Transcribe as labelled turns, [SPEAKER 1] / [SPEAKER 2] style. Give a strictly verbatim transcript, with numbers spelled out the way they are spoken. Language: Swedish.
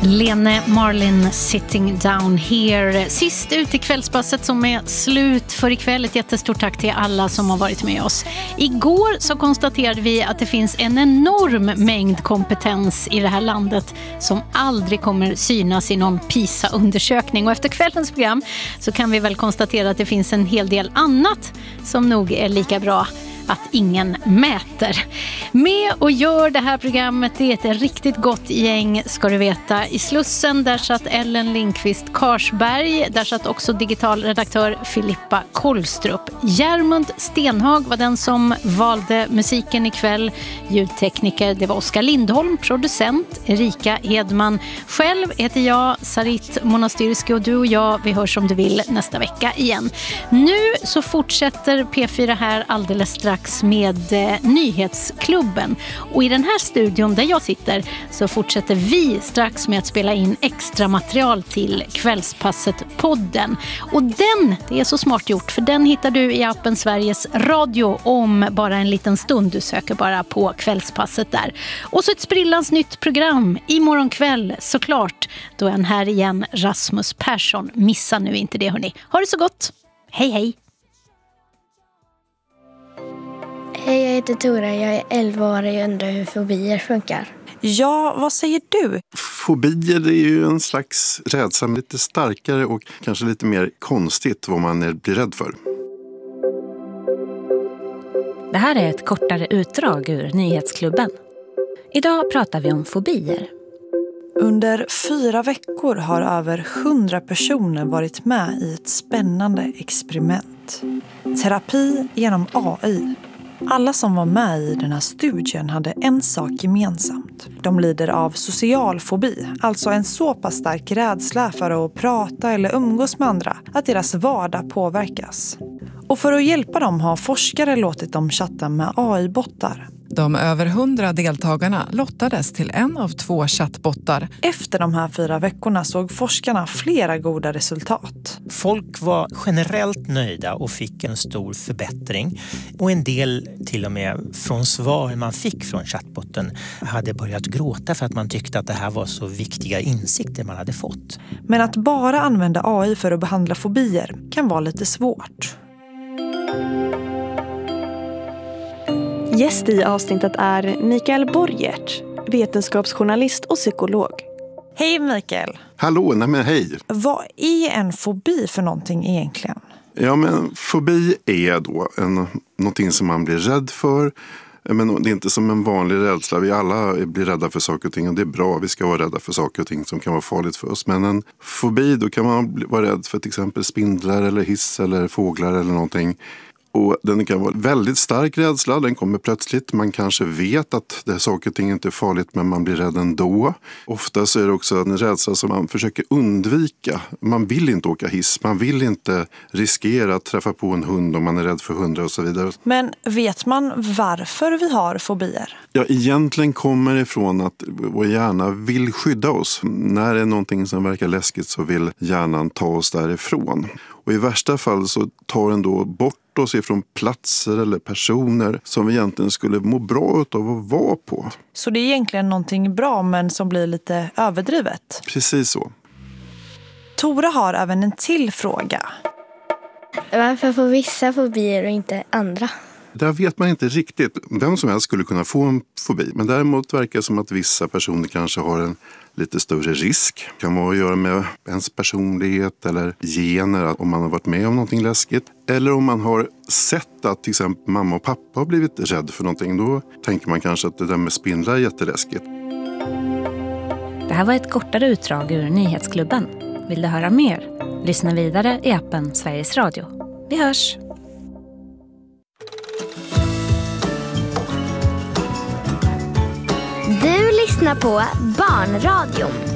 [SPEAKER 1] Lene Marlin, Sitting Down Here. Sist ut i kvällspasset som är slut för ikväll. Ett jättestort tack till alla som har varit med oss. Igår så konstaterade vi att det finns en enorm mängd kompetens i det här landet som aldrig kommer synas i någon PISA-undersökning. Och efter kvällens program så kan vi väl konstatera att det finns en hel del annat som nog är lika bra att ingen mäter. Med och gör det här programmet, det är ett riktigt gott gäng, ska du veta. I Slussen, där satt Ellen Lindqvist Karsberg, där satt också digitalredaktör Filippa Kollstrup. Järmund Stenhag var den som valde musiken ikväll. Ljudtekniker, det var Oskar Lindholm, producent Erika Hedman. Själv heter jag Sarit Monastyrski och du och jag, vi hörs om du vill nästa vecka igen. Nu så fortsätter P fyra här alldeles strax med eh, Nyhetsklubben. Och i den här studion där jag sitter så fortsätter vi strax med att spela in extra material till Kvällspasset-podden. Och den, det är så smart gjort, för den hittar du i appen Sveriges Radio om bara en liten stund. Du söker bara på Kvällspasset där. Och så ett sprillans nytt program imorgon kväll, såklart. Då är han här igen, Rasmus Persson. Missa nu inte det, hörni. Ha det så gott. Hej, hej.
[SPEAKER 2] Hej, jag heter Tora. Jag är elva år och jag undrar hur fobier funkar.
[SPEAKER 3] Ja, vad säger du?
[SPEAKER 4] Fobier är ju en slags rädsla, lite starkare och kanske lite mer konstigt vad man blir rädd för.
[SPEAKER 5] Det här är ett kortare utdrag ur Nyhetsklubben. Idag pratar vi om fobier.
[SPEAKER 3] Under fyra veckor har över hundra personer varit med i ett spännande experiment. Terapi genom A I. Alla som var med i den här studien hade en sak gemensamt. De lider av social fobi, alltså en så pass stark rädsla för att prata eller umgås med andra att deras vardag påverkas. Och för att hjälpa dem har forskare låtit dem chatta med A I-bottar.
[SPEAKER 6] De över hundra deltagarna lottades till en av två chattbottar.
[SPEAKER 3] Efter de här fyra veckorna såg forskarna flera goda resultat.
[SPEAKER 7] Folk var generellt nöjda och fick en stor förbättring. Och en del till och med från svar man fick från chattbotten hade börjat gråta för att man tyckte att det här var så viktiga insikter man hade fått.
[SPEAKER 3] Men att bara använda A I för att behandla fobier kan vara lite svårt.
[SPEAKER 8] Gäst i avsnittet är Mikael Borgert, vetenskapsjournalist och psykolog.
[SPEAKER 3] Hej Mikael!
[SPEAKER 4] Hallå, nej men hej!
[SPEAKER 3] Vad är en fobi för någonting egentligen?
[SPEAKER 4] Ja, men fobi är då en, någonting som man blir rädd för. Men det är inte som en vanlig rädsla. Vi alla blir rädda för saker och ting och det är bra. Vi ska vara rädda för saker och ting som kan vara farligt för oss. Men en fobi, då kan man vara rädd för till exempel spindlar eller hiss eller fåglar eller någonting. Och den kan vara väldigt stark rädsla, den kommer plötsligt. Man kanske vet att det är saker och ting inte är farligt men man blir rädd ändå. Ofta så är det också en rädsla som man försöker undvika. Man vill inte åka hiss, man vill inte riskera att träffa på en hund om man är rädd för hundar och så vidare.
[SPEAKER 3] Men vet man varför vi har fobier?
[SPEAKER 4] Ja, egentligen kommer det ifrån att vår hjärna vill skydda oss. När det är någonting som verkar läskigt så vill hjärnan ta oss därifrån. Och i värsta fall så tar den då bort oss ifrån platser eller personer som vi egentligen skulle må bra av att vara på.
[SPEAKER 3] Så det är egentligen någonting bra men som blir lite överdrivet?
[SPEAKER 4] Precis så.
[SPEAKER 3] Tora har även en till fråga.
[SPEAKER 2] Varför får vissa fobier och inte andra?
[SPEAKER 4] Där vet man inte riktigt. Vem som helst skulle kunna få en fobi. Men däremot verkar det som att vissa personer kanske har en lite större risk. Det kan vara att göra med ens personlighet eller gener, om man har varit med om någonting läskigt. Eller om man har sett att till exempel mamma och pappa har blivit rädd för någonting. Då tänker man kanske att det där med spindlar är jätteläskigt.
[SPEAKER 5] Det här var ett kortare utdrag ur Nyhetsklubben. Vill du höra mer? Lyssna vidare i appen Sveriges Radio. Vi hörs!
[SPEAKER 2] Du lyssnar på Barnradion.